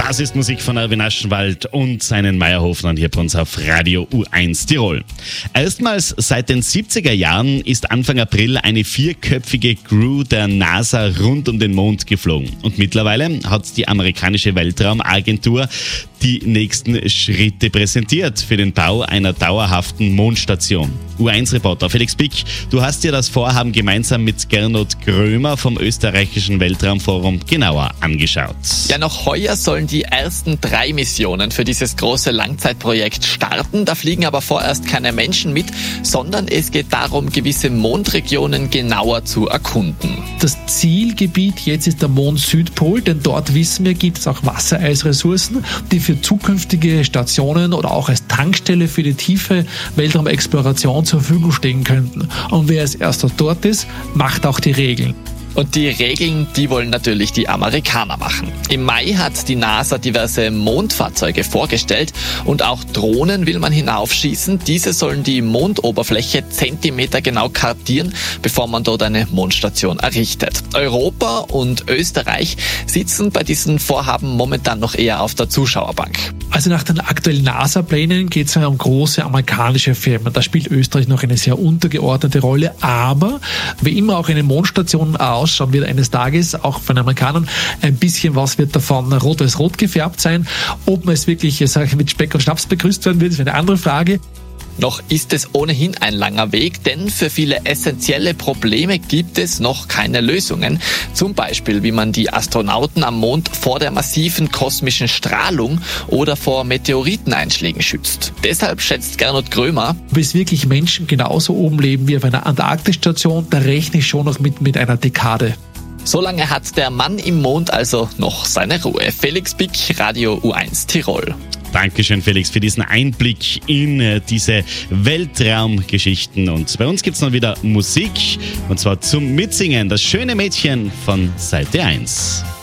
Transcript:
Das ist Musik von Erwin Aschenwald und seinen Meierhofnern hier bei uns auf Radio U1 Tirol. Erstmals seit den 70er Jahren ist Anfang April eine 4-köpfige Crew der NASA rund um den Mond geflogen. Und mittlerweile hat die amerikanische Weltraumagentur die nächsten Schritte präsentiert für den Bau einer dauerhaften Mondstation. U1-Reporter Felix Pick, du hast dir das Vorhaben gemeinsam mit Gernot Grömer vom österreichischen Weltraumforum genauer angeschaut. Ja, noch heuer sollen die ersten 3 Missionen für dieses große Langzeitprojekt starten. Da fliegen aber vorerst keine Menschen mit, sondern es geht darum, gewisse Mondregionen genauer zu erkunden. Das Zielgebiet jetzt ist der Mond-Südpol, denn dort wissen wir, gibt es auch Wassereisressourcen, die für zukünftige Stationen oder auch als Tankstelle für die tiefe Weltraumexploration zur Verfügung stehen könnten. Und wer als erster dort ist, macht auch die Regeln. Und die Regeln, die wollen natürlich die Amerikaner machen. Im Mai hat die NASA diverse Mondfahrzeuge vorgestellt und auch Drohnen will man hinaufschießen. Diese sollen die Mondoberfläche zentimetergenau kartieren, bevor man dort eine Mondstation errichtet. Europa und Österreich sitzen bei diesen Vorhaben momentan noch eher auf der Zuschauerbank. Also nach den aktuellen NASA-Plänen geht es ja um große amerikanische Firmen. Da spielt Österreich noch eine sehr untergeordnete Rolle. Aber wie immer auch eine Mondstation ausschauen wird eines Tages, auch von den Amerikanern, ein bisschen was wird davon rot-weiß-rot gefärbt sein. Ob man es wirklich mit Speck und Schnaps begrüßt werden wird, ist eine andere Frage. Noch ist es ohnehin ein langer Weg, denn für viele essentielle Probleme gibt es noch keine Lösungen. Zum Beispiel, wie man die Astronauten am Mond vor der massiven kosmischen Strahlung oder vor Meteoriteneinschlägen schützt. Deshalb schätzt Gernot Grömer: Bis wirklich Menschen genauso oben leben wie auf einer Antarktisstation, da rechne ich schon noch mit einer Dekade. Solange hat der Mann im Mond also noch seine Ruhe. Felix Pick, Radio U1 Tirol. Dankeschön, Felix, für diesen Einblick in diese Weltraumgeschichten. Und bei uns gibt es noch wieder Musik, und zwar zum Mitsingen. Das schöne Mädchen von Seite 1.